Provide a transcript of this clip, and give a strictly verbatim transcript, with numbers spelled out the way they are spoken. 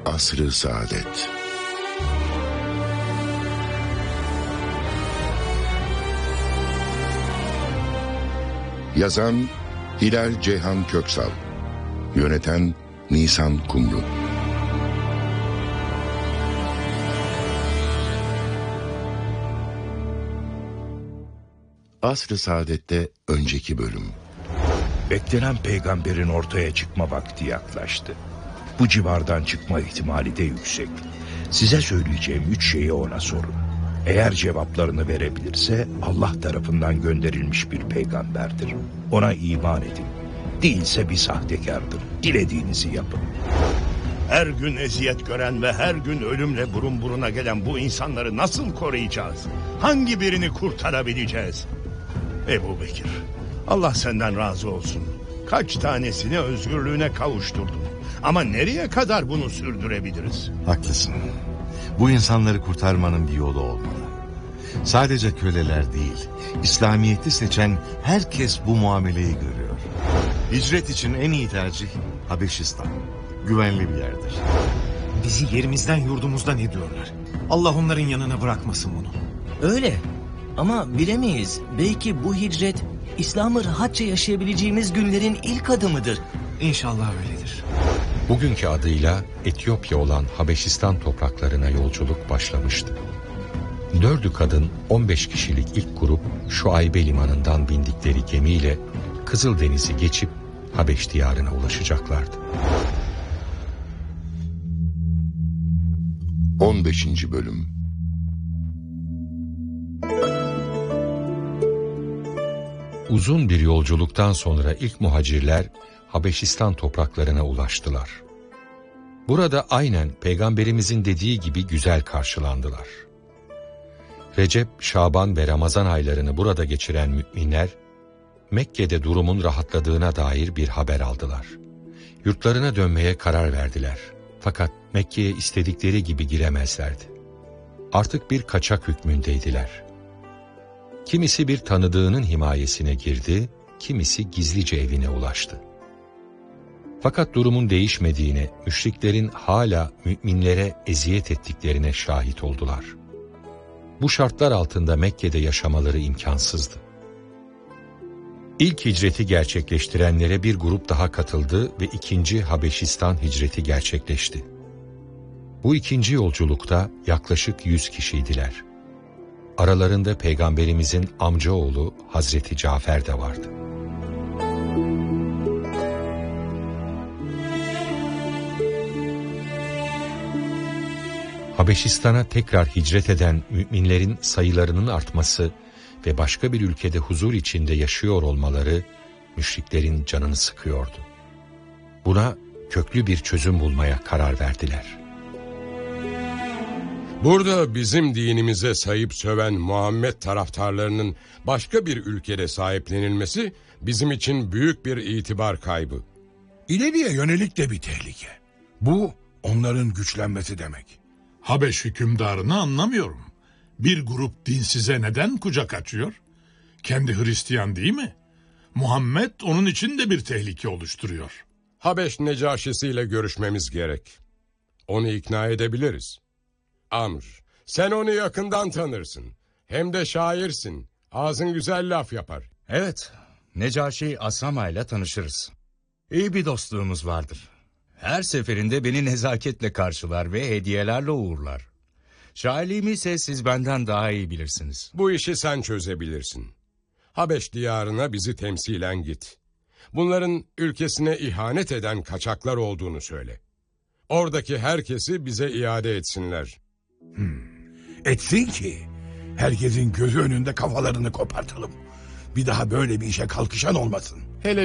Asr-ı Saadet. Yazan Hilal Ceyhan Köksal, yöneten Nisan Kumru. Asr-ı Saadet'te önceki bölüm. Beklenen peygamberin ortaya çıkma vakti yaklaştı. Bu civardan çıkma ihtimali de yüksek. Size söyleyeceğim üç şeyi ona sorun. Eğer cevaplarını verebilirse Allah tarafından gönderilmiş bir peygamberdir. Ona iman edin. Değilse bir sahtekardır. Dilediğinizi yapın. Her gün eziyet gören ve her gün ölümle burun buruna gelen bu insanları nasıl koruyacağız? Hangi birini kurtarabileceğiz? Ebu Bekir, Allah senden razı olsun. Kaç tanesini özgürlüğüne kavuşturdun. Ama nereye kadar bunu sürdürebiliriz? Haklısın. Bu insanları kurtarmanın bir yolu olmalı. Sadece köleler değil, İslamiyet'i seçen herkes bu muameleyi görüyor. Hicret için en iyi tercih Habeşistan. Güvenli bir yerdir. Bizi yerimizden yurdumuzdan ediyorlar. Allah onların yanına bırakmasın bunu. Öyle ama bilemeyiz. Belki bu hicret İslam'ı rahatça yaşayabileceğimiz günlerin ilk adımıdır. İnşallah öyledir. Bugünkü adıyla Etiyopya olan Habeşistan topraklarına yolculuk başlamıştı. Dördü kadın on beş kişilik ilk grup Şuaybe limanından bindikleri gemiyle Kızıldeniz'i geçip Habeş diyarına ulaşacaklardı. on beşinci bölüm. Uzun bir yolculuktan sonra ilk muhacirler Habeşistan topraklarına ulaştılar. Burada aynen Peygamberimizin dediği gibi güzel karşılandılar. Recep, Şaban ve Ramazan aylarını burada geçiren müminler, Mekke'de durumun rahatladığına dair bir haber aldılar. Yurtlarına dönmeye karar verdiler. Fakat Mekke'ye istedikleri gibi giremezlerdi. Artık bir kaçak hükmündeydiler. Kimisi bir tanıdığının himayesine girdi, kimisi gizlice evine ulaştı. Fakat durumun değişmediğine, müşriklerin hala müminlere eziyet ettiklerine şahit oldular. Bu şartlar altında Mekke'de yaşamaları imkansızdı. İlk hicreti gerçekleştirenlere bir grup daha katıldı ve ikinci Habeşistan hicreti gerçekleşti. Bu ikinci yolculukta yaklaşık yüz kişiydiler. Aralarında Peygamberimizin amcaoğlu Hazreti Cafer de vardı. Habeşistan'a tekrar hicret eden müminlerin sayılarının artması ve başka bir ülkede huzur içinde yaşıyor olmaları müşriklerin canını sıkıyordu. Buna köklü bir çözüm bulmaya karar verdiler. Burada bizim dinimize sayıp söven Muhammed taraftarlarının başka bir ülkede sahiplenilmesi bizim için büyük bir itibar kaybı. İleriye yönelik de bir tehlike. Bu onların güçlenmesi demek. Habeş hükümdarını anlamıyorum. Bir grup dinsize neden kucak açıyor? Kendi Hristiyan değil mi? Muhammed onun için de bir tehlike oluşturuyor. Habeş Necaşisiyle görüşmemiz gerek. Onu ikna edebiliriz. Amr, sen onu yakından tanırsın. Hem de şairsin. Ağzın güzel laf yapar. Evet, Necaşi Asama ile tanışırız. İyi bir dostluğumuz vardır. Her seferinde beni nezaketle karşılar ve hediyelerle uğurlar. Şairliğimi ise siz benden daha iyi bilirsiniz. Bu işi sen çözebilirsin. Habeş diyarına bizi temsilen git. Bunların ülkesine ihanet eden kaçaklar olduğunu söyle. Oradaki herkesi bize iade etsinler. Hmm. Etsin ki herkesin gözü önünde kafalarını kopartalım. Bir daha böyle bir işe kalkışan olmasın. Hele